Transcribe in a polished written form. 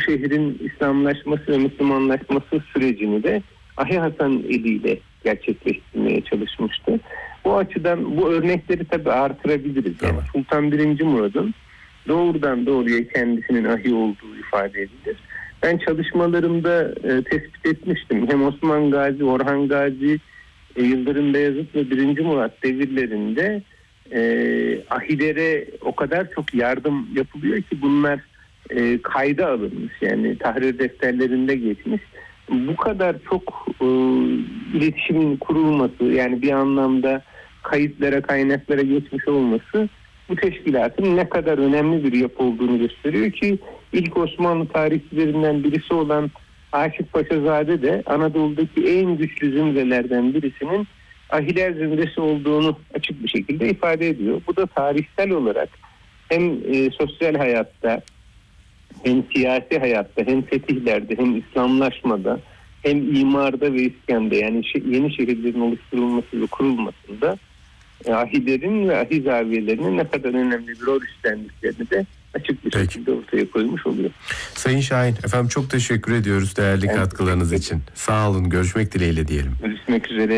şehrin İslamlaşması ve Müslümanlaşması sürecini de Ahi Hasan eliyle gerçekleştirmeye çalışmıştı. Bu açıdan bu örnekleri tabii artırabiliriz. Yani Sultan 1. Murad'ın doğrudan doğruya kendisinin ahi olduğu ifade edilir. Ben çalışmalarımda tespit etmiştim. Hem Osman Gazi, Orhan Gazi, Yıldırım Beyazıt ve 1. Murat devirlerinde ahilere o kadar çok yardım yapılıyor ki bunlar kayda alınmış. Yani tahrir defterlerinde geçmiş. Bu kadar çok iletişimin kurulması, yani bir anlamda kayıtlara, kaynaklara geçmiş olması bu teşkilatın ne kadar önemli bir yapı olduğunu gösteriyor ki ilk Osmanlı tarihçilerinden birisi olan Aşık Paşazade de Anadolu'daki en güçlü zümrelerden birisinin ahiler zümresi olduğunu açık bir şekilde ifade ediyor. Bu da tarihsel olarak hem sosyal hayatta, hem siyasi hayatta, hem fetihlerde, hem İslamlaşmada, hem imarda ve iskende, yani yeni şehirlerin oluşturulması ve kurulmasında ahilerin ve ahi zaviyelerinin ne kadar önemli bir rol üstlendiklerini de açık bir şekilde ortaya koymuş oluyor. Sayın Şahin, efendim çok teşekkür ediyoruz değerli katkılarınız için. Sağ olun, görüşmek dileğiyle diyelim. Görüşmek üzere.